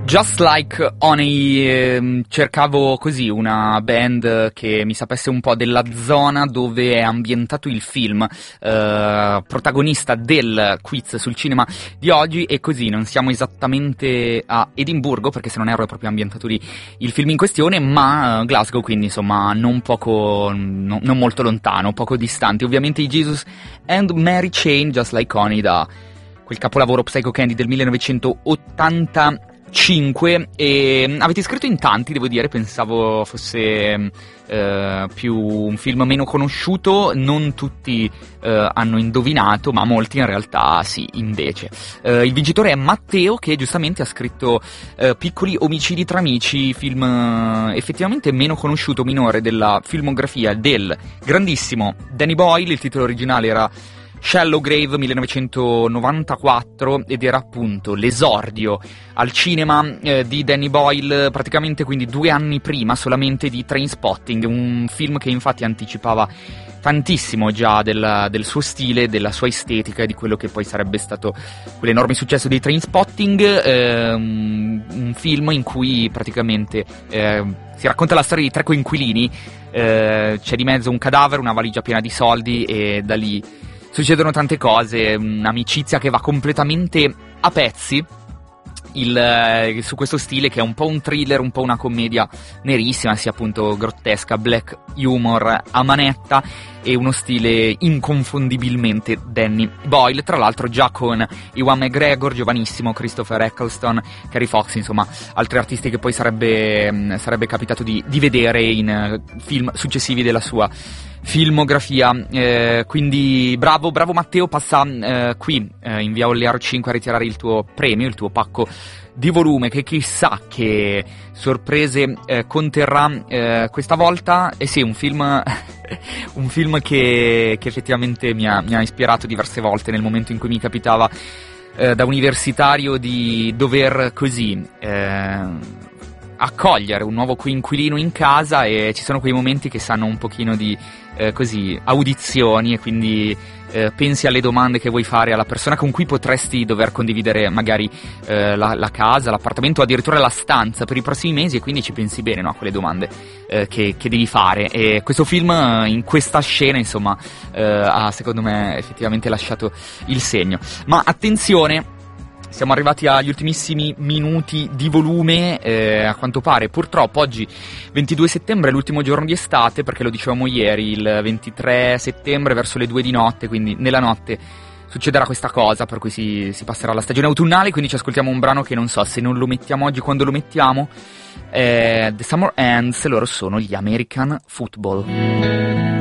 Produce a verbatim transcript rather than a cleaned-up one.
Just Like Honey, eh, cercavo così una band che mi sapesse un po' della zona dove è ambientato il film, eh, protagonista del quiz sul cinema di oggi, e così non siamo esattamente a Edimburgo, perché se non erro è proprio ambientato lì il film in questione, ma Glasgow, quindi insomma non poco, no, non molto lontano, poco distante. Ovviamente i Jesus and Mary Chain, Just Like Honey, da quel capolavoro Psycho Candy del millenovecentottanta cinque. E avete scritto in tanti, devo dire, pensavo fosse eh, più un film meno conosciuto, non tutti eh, hanno indovinato, ma molti in realtà sì, invece. Eh, il vincitore è Matteo, che giustamente ha scritto eh, Piccoli omicidi tra amici, film eh, effettivamente meno conosciuto, minore della filmografia del grandissimo Danny Boyle. Il titolo originale era Shallow Grave millenovecentonovantaquattro ed era appunto l'esordio al cinema eh, di Danny Boyle, praticamente quindi due anni prima solamente di Trainspotting, un film che infatti anticipava tantissimo già del, del suo stile, della sua estetica e di quello che poi sarebbe stato quell'enorme successo di Trainspotting, eh, un, un film in cui praticamente eh, si racconta la storia di tre coinquilini, eh, c'è di mezzo un cadavere, una valigia piena di soldi e da lì succedono tante cose, un'amicizia che va completamente a pezzi, il, eh, su questo stile che è un po' un thriller, un po' una commedia nerissima, sia appunto grottesca, black humor a manetta, e uno stile inconfondibilmente Danny Boyle, tra l'altro già con Ewan McGregor, giovanissimo, Christopher Eccleston, Carrie Fox, insomma altri artisti che poi sarebbe, sarebbe capitato di, di vedere in uh, film successivi della sua filmografia. Eh, quindi bravo, bravo Matteo, passa eh, qui eh, in via Ollearo cinque a ritirare il tuo premio, il tuo pacco di volume, che chissà che sorprese eh, conterrà eh, questa volta. E eh sì, un film un film che, che effettivamente mi ha, mi ha ispirato diverse volte nel momento in cui mi capitava eh, da universitario di dover così eh, accogliere un nuovo coinquilino in casa, e ci sono quei momenti che sanno un pochino di eh, così audizioni, e quindi eh, pensi alle domande che vuoi fare alla persona con cui potresti dover condividere magari eh, la, la casa, l'appartamento o addirittura la stanza per i prossimi mesi, e quindi ci pensi bene, no, a quelle domande eh, che, che devi fare. E questo film eh, in questa scena insomma eh, ha secondo me effettivamente lasciato il segno. Ma attenzione, siamo arrivati agli ultimissimi minuti di volume, eh, a quanto pare purtroppo oggi ventidue settembre è l'ultimo giorno di estate, perché lo dicevamo ieri, il ventitré settembre verso le due di notte, quindi nella notte succederà questa cosa, per cui si, si passerà alla stagione autunnale. Quindi ci ascoltiamo un brano che non so se non lo mettiamo oggi, quando lo mettiamo, eh, The Summer Ends, loro sono gli American Football.